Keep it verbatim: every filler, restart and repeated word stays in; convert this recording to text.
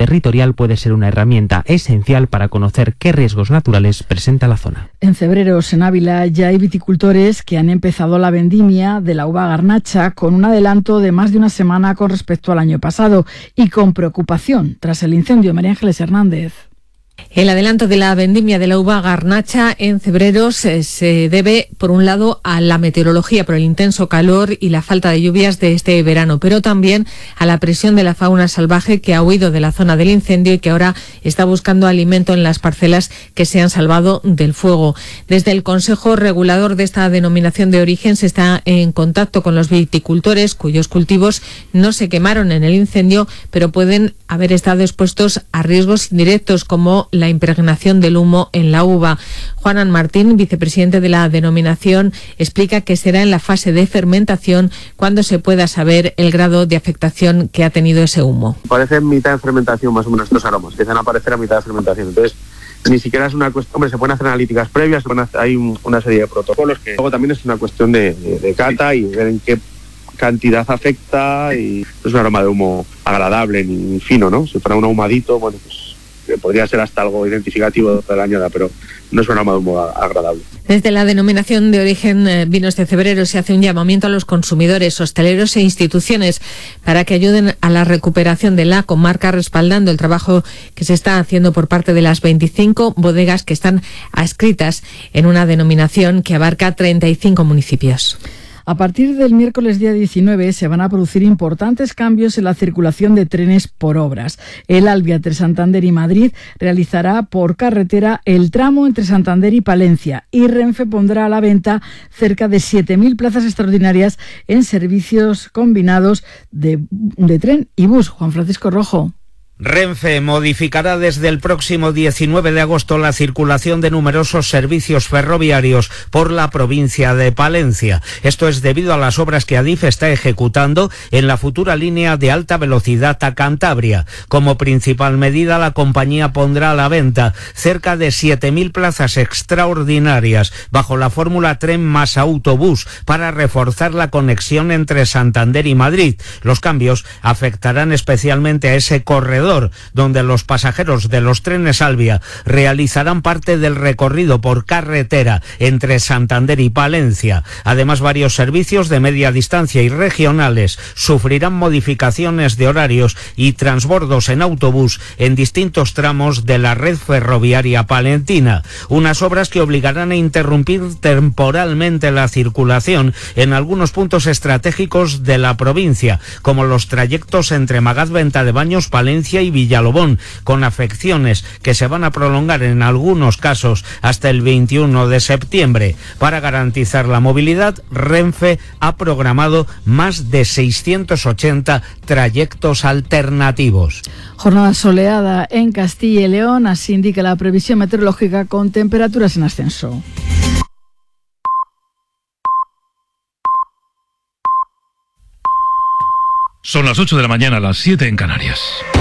territorial puede ser una herramienta esencial para conocer qué riesgos naturales presenta la zona. En Cebreros, en Ávila, ya hay viticultores que han empezado la vendimia de la uva garnacha con un adelanto de más de una semana con respecto al año pasado y con preocupación tras el incendio. María Ángeles Hernández. El adelanto de la vendimia de la uva garnacha en Cebreros eh, se debe, por un lado, a la meteorología, por el intenso calor y la falta de lluvias de este verano, pero también a la presión de la fauna salvaje que ha huido de la zona del incendio y que ahora está buscando alimento en las parcelas que se han salvado del fuego. Desde el Consejo Regulador de esta denominación de origen se está en contacto con los viticultores cuyos cultivos no se quemaron en el incendio, pero pueden haber estado expuestos a riesgos indirectos como la impregnación del humo en la uva. Juan Martín, vicepresidente de la denominación, explica que será en la fase de fermentación cuando se pueda saber el grado de afectación que ha tenido ese humo. Parece en mitad de fermentación más o menos estos aromas, empiezan a aparecer a mitad de fermentación. Entonces, ni siquiera es una cuestión, hombre, se pueden hacer analíticas previas, se pueden hacer, hay un, una serie de protocolos que luego también es una cuestión de, de, de cata y ver en qué cantidad afecta, y no es un aroma de humo agradable ni fino, ¿no? Si fuera un ahumadito, bueno, pues podría ser hasta algo identificativo de la añada, pero no es un aroma de humo agradable. Desde la denominación de origen eh, Vinos de Cebreros se hace un llamamiento a los consumidores, hosteleros e instituciones para que ayuden a la recuperación de la comarca, respaldando el trabajo que se está haciendo por parte de las veinticinco bodegas que están adscritas en una denominación que abarca treinta y cinco municipios. A partir del miércoles día diecinueve se van a producir importantes cambios en la circulación de trenes por obras. El Alvia entre Santander y Madrid realizará por carretera el tramo entre Santander y Palencia, y Renfe pondrá a la venta cerca de siete mil plazas extraordinarias en servicios combinados de, de tren y bus. Juan Francisco Rojo. Renfe modificará desde el próximo diecinueve de agosto la circulación de numerosos servicios ferroviarios por la provincia de Palencia. Esto es debido a las obras que Adif está ejecutando en la futura línea de alta velocidad a Cantabria. Como principal medida, la compañía pondrá a la venta cerca de siete mil plazas extraordinarias bajo la fórmula tren más autobús para reforzar la conexión entre Santander y Madrid. Los cambios afectarán especialmente a ese corredor donde los pasajeros de los trenes Alvia realizarán parte del recorrido por carretera entre Santander y Palencia. Además, varios servicios de media distancia y regionales sufrirán modificaciones de horarios y transbordos en autobús en distintos tramos de la red ferroviaria palentina. Unas obras que obligarán a interrumpir temporalmente la circulación en algunos puntos estratégicos de la provincia, como los trayectos entre Magaz-Venta de Baños, Palencia y Villalobón, con afecciones que se van a prolongar en algunos casos hasta el veintiuno de septiembre. Para garantizar la movilidad, Renfe ha programado más de seiscientos ochenta trayectos alternativos. Jornada soleada en Castilla y León, así indica la previsión meteorológica, con temperaturas en ascenso. Son las ocho de la mañana, las siete en Canarias.